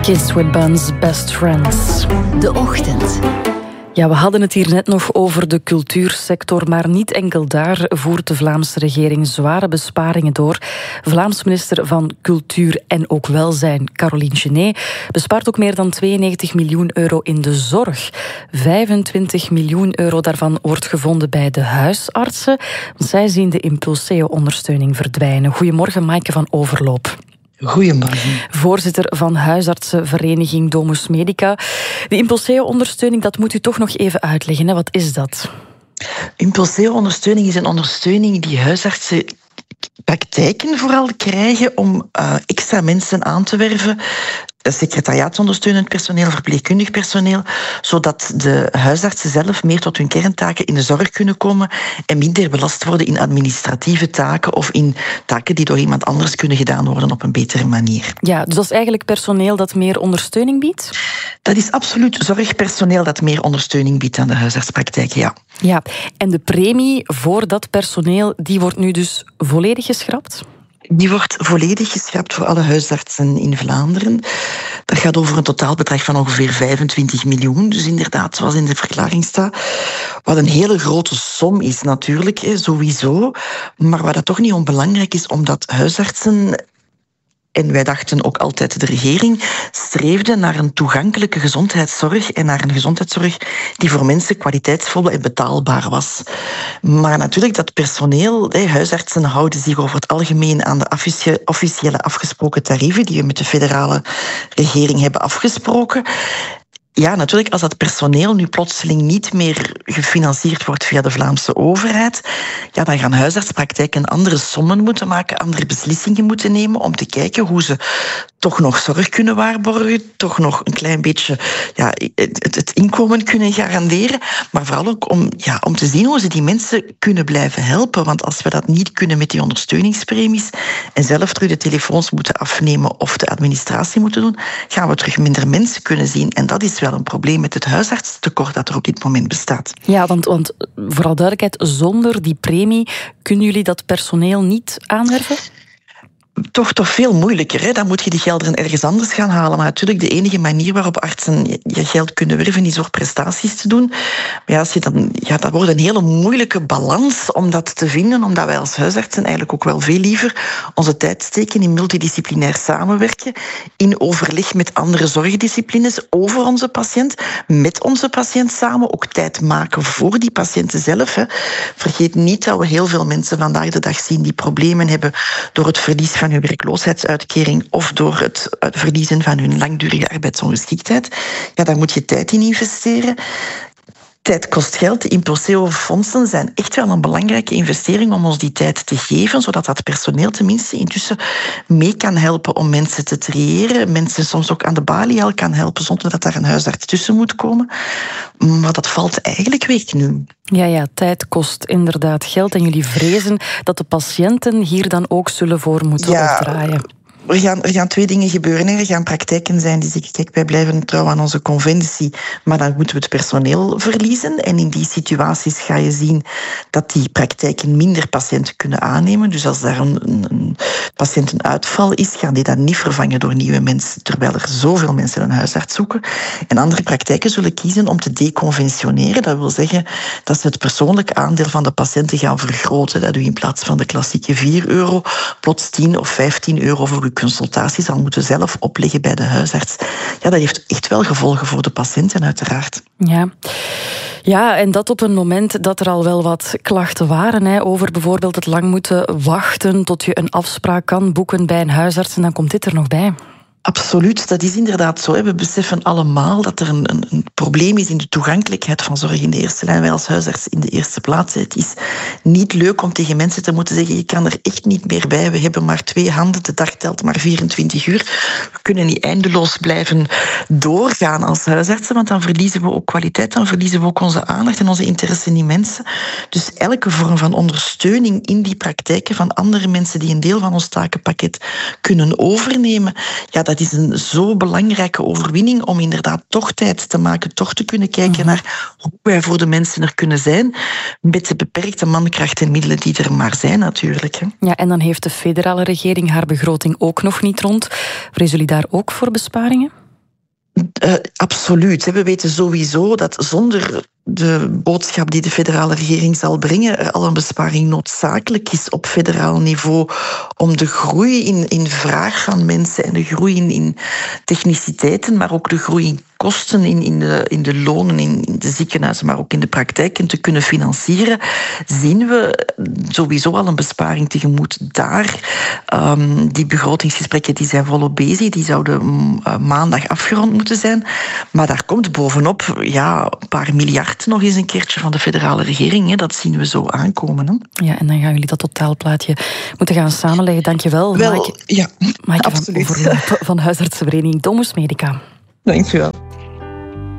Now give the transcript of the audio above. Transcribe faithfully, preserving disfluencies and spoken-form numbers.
Kids with Buns, Best Friends. De Ochtend. Ja, we hadden het hier net nog over de cultuursector, maar niet enkel daar voert de Vlaamse regering zware besparingen door. Vlaams minister van Cultuur en ook Welzijn, Caroline Genet, bespaart ook meer dan tweeënnegentig miljoen euro in de zorg. vijfentwintig miljoen euro daarvan wordt gevonden bij de huisartsen. Zij zien de Impulseo-ondersteuning verdwijnen. Goedemorgen, Maaike van Overloop. Goedemorgen. Voorzitter van huisartsenvereniging Domus Medica. De Impulseo-ondersteuning, dat moet u toch nog even uitleggen. Hè? Wat is dat? Impulseo-ondersteuning is een ondersteuning die huisartsen praktijken vooral krijgen om uh, extra mensen aan te werven. Secretariaatsondersteunend personeel, verpleegkundig personeel, zodat de huisartsen zelf meer tot hun kerntaken in de zorg kunnen komen en minder belast worden in administratieve taken of in taken die door iemand anders kunnen gedaan worden op een betere manier. Ja, dus dat is eigenlijk personeel dat meer ondersteuning biedt? Dat is absoluut zorgpersoneel dat meer ondersteuning biedt aan de huisartspraktijken, ja. Ja, en de premie voor dat personeel, die wordt nu dus volledig geschrapt? Die wordt volledig geschrapt voor alle huisartsen in Vlaanderen. Dat gaat over een totaalbedrag van ongeveer vijfentwintig miljoen. Dus inderdaad, zoals in de verklaring staat. Wat een hele grote som is natuurlijk, sowieso. Maar wat dat toch niet onbelangrijk is, omdat huisartsen... En wij dachten ook altijd, de regering streefde naar een toegankelijke gezondheidszorg en naar een gezondheidszorg die voor mensen kwaliteitsvol en betaalbaar was. Maar natuurlijk, dat personeel, huisartsen houden zich over het algemeen aan de officiële afgesproken tarieven die we met de federale regering hebben afgesproken. Ja, natuurlijk, als dat personeel nu plotseling niet meer gefinancierd wordt via de Vlaamse overheid, ja, dan gaan huisartspraktijken andere sommen moeten maken, andere beslissingen moeten nemen om te kijken hoe ze toch nog zorg kunnen waarborgen, toch nog een klein beetje ja, het, het inkomen kunnen garanderen, maar vooral ook om, ja, om te zien hoe ze die mensen kunnen blijven helpen. Want als we dat niet kunnen met die ondersteuningspremies en zelf terug de telefoons moeten afnemen of de administratie moeten doen, gaan we terug minder mensen kunnen zien. En dat is wel een probleem met het huisartstekort dat er op dit moment bestaat. Ja, want, want vooral duidelijkheid, zonder die premie kunnen jullie dat personeel niet aanwerven? Toch, toch veel moeilijker. Hè? Dan moet je die gelden ergens anders gaan halen. Maar natuurlijk, de enige manier waarop artsen je geld kunnen werven is door prestaties te doen. Maar ja, als je dan, ja, dat wordt een hele moeilijke balans om dat te vinden, omdat wij als huisartsen eigenlijk ook wel veel liever onze tijd steken in multidisciplinair samenwerken, in overleg met andere zorgdisciplines over onze patiënt, met onze patiënt samen, ook tijd maken voor die patiënten zelf. Hè. Vergeet niet dat we heel veel mensen vandaag de dag zien die problemen hebben door het verlies van hun werkloosheidsuitkering of door het verliezen van hun langdurige arbeidsongeschiktheid. Ja, daar moet je tijd in investeren. Tijd kost geld. De Impulseo-fondsen zijn echt wel een belangrijke investering om ons die tijd te geven, zodat dat personeel tenminste intussen mee kan helpen om mensen te triëren. Mensen soms ook aan de balie al kan helpen, zonder dat daar een huisarts tussen moet komen. Maar dat valt eigenlijk weg nu. Ja, ja, tijd kost inderdaad geld. En jullie vrezen dat de patiënten hier dan ook zullen voor moeten ja. opdraaien. Er gaan, er gaan twee dingen gebeuren. Er gaan praktijken zijn die zeggen, kijk, wij blijven trouw aan onze conventie, maar dan moeten we het personeel verliezen. En in die situaties ga je zien dat die praktijken minder patiënten kunnen aannemen. Dus als daar een, een, een patiëntenuitval is, gaan die dan niet vervangen door nieuwe mensen, terwijl er zoveel mensen een huisarts zoeken. En andere praktijken zullen kiezen om te deconventioneren. Dat wil zeggen dat ze het persoonlijk aandeel van de patiënten gaan vergroten. Dat u in plaats van de klassieke vier euro plots tien of vijftien euro voor uw consultatie zal moeten zelf opleggen bij de huisarts. Ja, dat heeft echt wel gevolgen voor de patiënten, uiteraard. Ja. Ja, en dat op een moment dat er al wel wat klachten waren, hè, over bijvoorbeeld het lang moeten wachten tot je een afspraak kan boeken bij een huisarts, en dan komt dit er nog bij. Absoluut, dat is inderdaad zo. We beseffen allemaal dat er een, een, een probleem is in de toegankelijkheid van zorg in de eerste lijn. Wij als huisarts in de eerste plaats. Het is niet leuk om tegen mensen te moeten zeggen, je kan er echt niet meer bij. We hebben maar twee handen, de dag telt maar vierentwintig uur. We kunnen niet eindeloos blijven doorgaan als huisartsen, want dan verliezen we ook kwaliteit, dan verliezen we ook onze aandacht en onze interesse in mensen. Dus elke vorm van ondersteuning in die praktijken van andere mensen die een deel van ons takenpakket kunnen overnemen, ja, dat is een zo belangrijke overwinning om inderdaad toch tijd te maken, toch te kunnen kijken naar hoe wij voor de mensen er kunnen zijn, met de beperkte mankracht en middelen die er maar zijn natuurlijk. Hè. Ja, en dan heeft de federale regering haar begroting ook nog niet rond. Vrezen jullie daar ook voor besparingen? Uh, absoluut. We weten sowieso dat zonder de boodschap die de federale regering zal brengen, er al een besparing noodzakelijk is op federaal niveau om de groei in, in vraag van mensen en de groei in, in techniciteiten, maar ook de groei in kosten in, in, de, in de lonen, in, in de ziekenhuizen, maar ook in de praktijken te kunnen financieren, zien we sowieso al een besparing tegemoet daar. Um, die begrotingsgesprekken die zijn volop bezig, die zouden uh, maandag afgerond moeten zijn. Maar daar komt bovenop ja, een paar miljard nog eens een keertje van de federale regering. Hè. Dat zien we zo aankomen. Hè. Ja, en dan gaan jullie dat totaalplaatje moeten gaan samenleggen. Dank je wel, wel Maaike, ja, Maaike van Overloop van Huisartsenvereniging Domus Medica. Dank je wel.